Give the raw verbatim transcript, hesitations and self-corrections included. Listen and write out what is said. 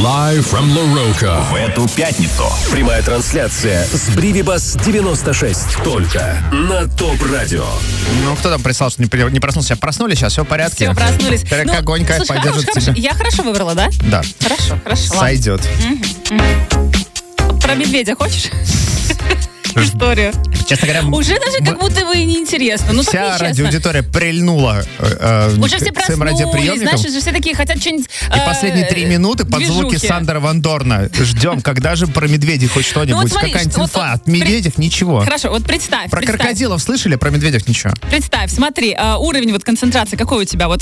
Live from LaRocca. В эту пятницу. Прямая трансляция с Бривибас девяносто шесть. Только на ТОП Радио. Ну, кто там прислал, что не, при- не проснулся? Проснулись, сейчас все в порядке. Все, проснулись. Трек Ну, огонь, кайф, слушай, поддержит хорошо, тебя. хорошо. Я хорошо выбрала, да? Да. Хорошо, хорошо. ладно. Сойдет. Про медведя хочешь? Историю. Честно говоря, Уже даже как будто бы и неинтересно. Ну, так вся нечестно. радиоаудитория прильнула э, э, Уже все к своим проснулись, радиоприемникам. знаешь, уже все такие хотят что-нибудь... И последние три минуты под звуки Сандера Ван Дорна ждем, когда же про медведей хоть что-нибудь. Ну вот смотри, Какая-нибудь вот- инфа. вот От медведев ничего. Хорошо, вот представь. Про представь, крокодилов слышали, про медведев ничего. Представь, смотри, а, уровень вот концентрации какой у тебя? Вот